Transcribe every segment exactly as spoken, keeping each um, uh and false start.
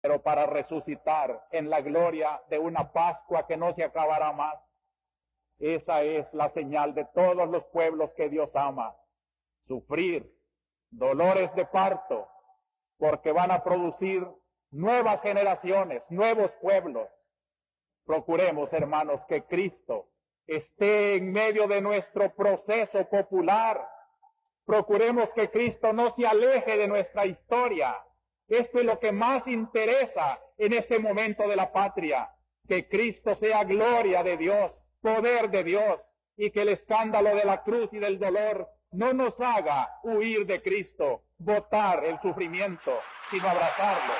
pero para resucitar en la gloria de una Pascua que no se acabará más. Esa es la señal de todos los pueblos que Dios ama. Sufrir dolores de parto, porque van a producir nuevas generaciones, nuevos pueblos. Procuremos, hermanos, que Cristo esté en medio de nuestro proceso popular. Procuremos que Cristo no se aleje de nuestra historia. Esto es lo que más interesa en este momento de la patria, que Cristo sea gloria de Dios, poder de Dios, y que el escándalo de la cruz y del dolor no nos haga huir de Cristo, botar el sufrimiento, sino abrazarlo.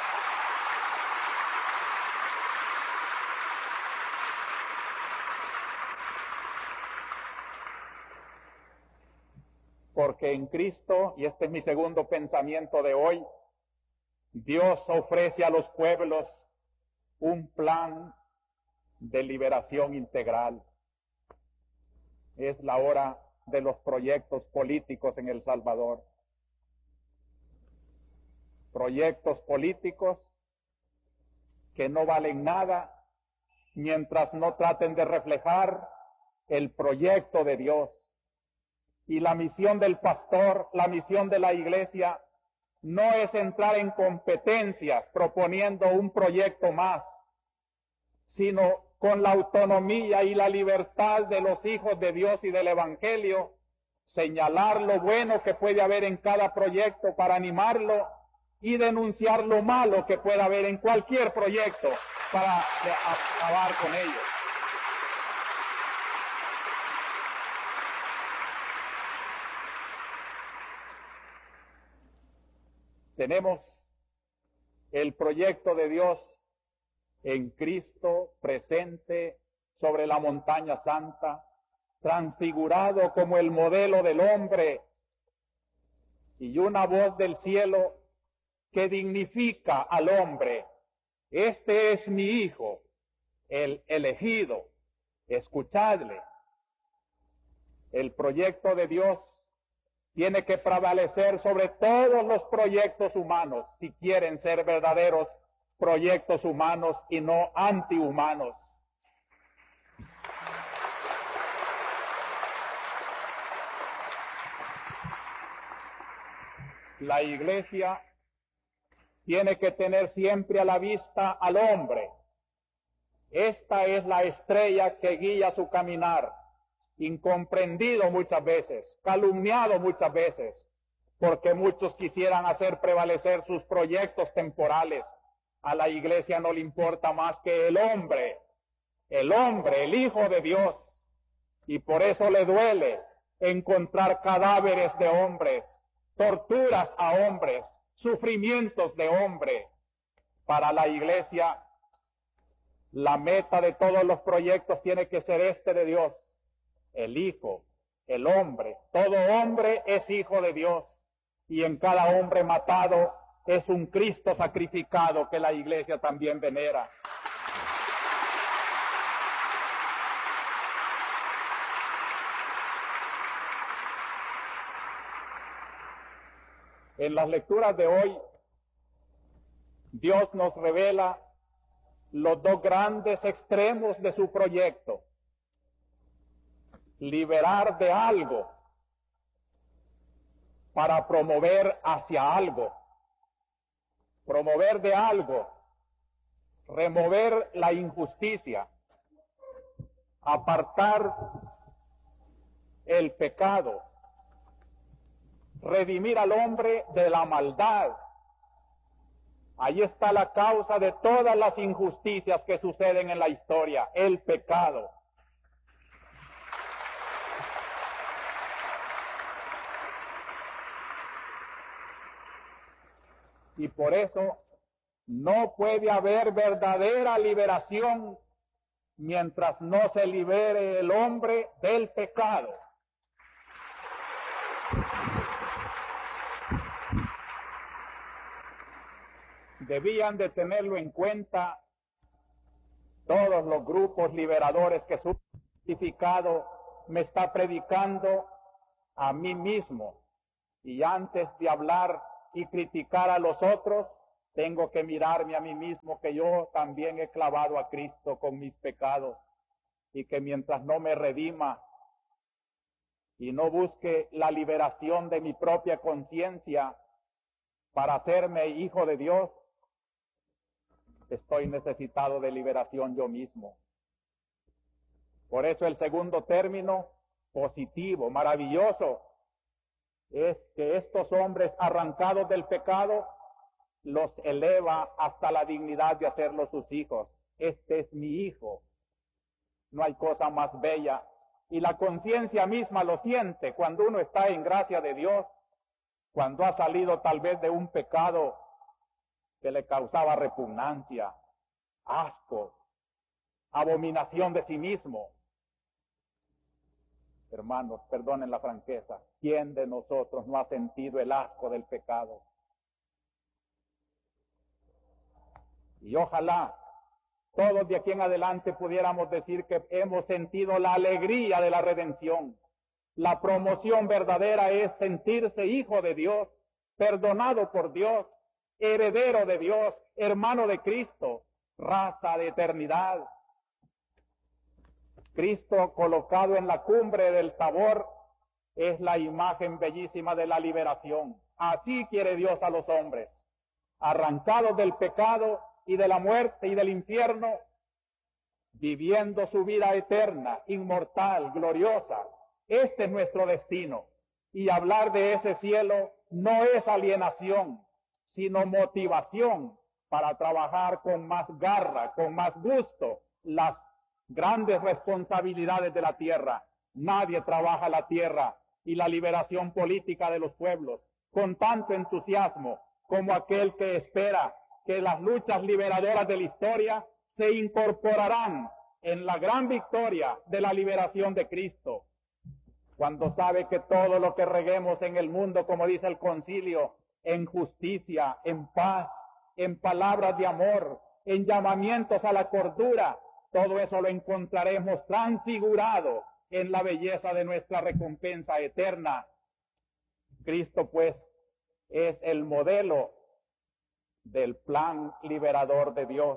Porque en Cristo, y este es mi segundo pensamiento de hoy, Dios ofrece a los pueblos un plan de liberación integral. Es la hora de los proyectos políticos en El Salvador. Proyectos políticos que no valen nada mientras no traten de reflejar el proyecto de Dios. Y la misión del pastor, la misión de la iglesia, no es entrar en competencias proponiendo un proyecto más, sino con la autonomía y la libertad de los hijos de Dios y del Evangelio, señalar lo bueno que puede haber en cada proyecto para animarlo y denunciar lo malo que pueda haber en cualquier proyecto para acabar con ello. Tenemos el proyecto de Dios en Cristo presente sobre la montaña santa, transfigurado como el modelo del hombre, y una voz del cielo que dignifica al hombre. Este es mi Hijo, el elegido, escuchadle. El proyecto de Dios tiene que prevalecer sobre todos los proyectos humanos si quieren ser verdaderos proyectos humanos y no antihumanos. La iglesia tiene que tener siempre a la vista al hombre. Esta es la estrella que guía su caminar, incomprendido muchas veces, calumniado muchas veces, porque muchos quisieran hacer prevalecer sus proyectos temporales. A la iglesia no le importa más que el hombre, el hombre, el Hijo de Dios, y por eso le duele encontrar cadáveres de hombres, torturas a hombres, sufrimientos de hombre. Para la iglesia, la meta de todos los proyectos tiene que ser este de Dios, el Hijo, el hombre. Todo hombre es hijo de Dios, y en cada hombre matado es un Cristo sacrificado que la iglesia también venera. En las lecturas de hoy, Dios nos revela los dos grandes extremos de su proyecto. Liberar de algo para promover hacia algo. Promover de algo, remover la injusticia, apartar el pecado, redimir al hombre de la maldad. Ahí está la causa de todas las injusticias que suceden en la historia, el pecado. Y por eso no puede haber verdadera liberación mientras no se libere el hombre del pecado. Debían de tenerlo en cuenta todos los grupos liberadores que su significado me está predicando a mí mismo. Y antes de hablar y criticar a los otros, tengo que mirarme a mí mismo, que yo también he clavado a Cristo con mis pecados, y que mientras no me redima y no busque la liberación de mi propia conciencia para hacerme hijo de Dios, estoy necesitado de liberación yo mismo. Por eso el segundo término, positivo, maravilloso, es que estos hombres arrancados del pecado los eleva hasta la dignidad de hacerlos sus hijos. Este es mi hijo. No hay cosa más bella. Y la conciencia misma lo siente cuando uno está en gracia de Dios, cuando ha salido tal vez de un pecado que le causaba repugnancia, asco, abominación de sí mismo. Hermanos, perdonen la franqueza, ¿quién de nosotros no ha sentido el asco del pecado? Y ojalá todos de aquí en adelante pudiéramos decir que hemos sentido la alegría de la redención. La promoción verdadera es sentirse hijo de Dios, perdonado por Dios, heredero de Dios, hermano de Cristo, raza de eternidad. Cristo colocado en la cumbre del Tabor es la imagen bellísima de la liberación. Así quiere Dios a los hombres, arrancados del pecado y de la muerte y del infierno, viviendo su vida eterna, inmortal, gloriosa. Este es nuestro destino. Y hablar de ese cielo no es alienación, sino motivación para trabajar con más garra, con más gusto, las grandes responsabilidades de la tierra. Nadie trabaja la tierra y la liberación política de los pueblos con tanto entusiasmo como aquel que espera que las luchas liberadoras de la historia se incorporarán en la gran victoria de la liberación de Cristo. Cuando sabe que todo lo que reguemos en el mundo, como dice el concilio, en justicia, en paz, en palabras de amor, en llamamientos a la cordura, todo eso lo encontraremos transfigurado en la belleza de nuestra recompensa eterna. Cristo, pues, es el modelo del plan liberador de Dios.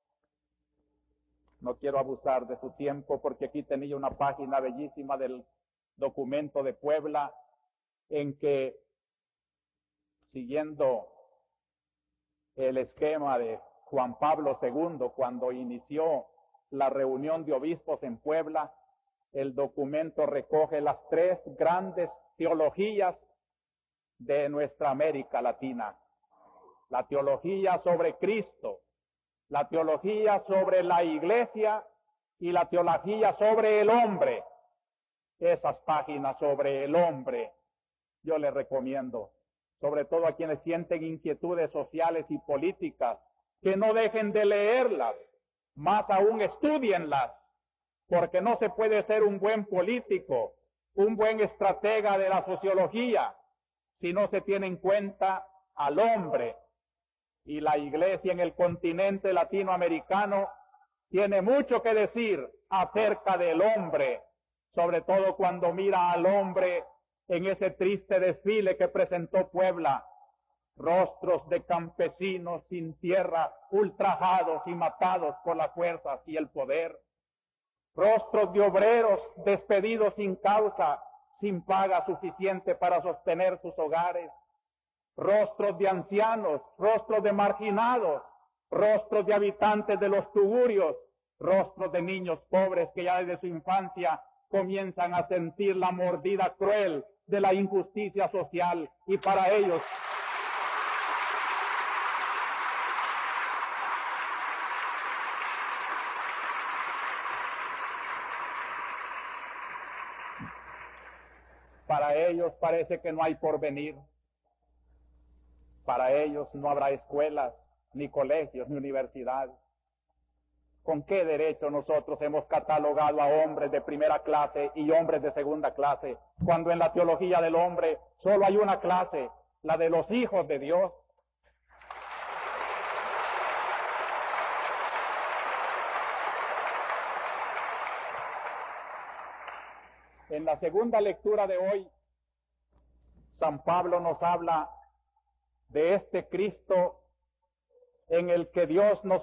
No quiero abusar de su tiempo porque aquí tenía una página bellísima del documento de Puebla en que, siguiendo el esquema de Juan Pablo segundo cuando inició la reunión de obispos en Puebla, el documento recoge las tres grandes teologías de nuestra América Latina. La teología sobre Cristo, la teología sobre la Iglesia y la teología sobre el hombre. Esas páginas sobre el hombre yo les recomiendo, sobre todo a quienes sienten inquietudes sociales y políticas, que no dejen de leerlas, más aún estudienlas, porque no se puede ser un buen político, un buen estratega de la sociología, si no se tiene en cuenta al hombre. Y la Iglesia en el continente latinoamericano tiene mucho que decir acerca del hombre, sobre todo cuando mira al hombre en ese triste desfile que presentó Puebla, rostros de campesinos sin tierra, ultrajados y matados por las fuerzas y el poder, rostros de obreros despedidos sin causa, sin paga suficiente para sostener sus hogares, rostros de ancianos, rostros de marginados, rostros de habitantes de los tugurios, rostros de niños pobres que ya desde su infancia comienzan a sentir la mordida cruel de la injusticia social, y para ellos para ellos parece que no hay porvenir. Para ellos no habrá escuelas, ni colegios, ni universidades. ¿Con qué derecho nosotros hemos catalogado a hombres de primera clase y hombres de segunda clase, cuando en la teología del hombre solo hay una clase, la de los hijos de Dios? En la segunda lectura de hoy, San Pablo nos habla de este Cristo en el que Dios nos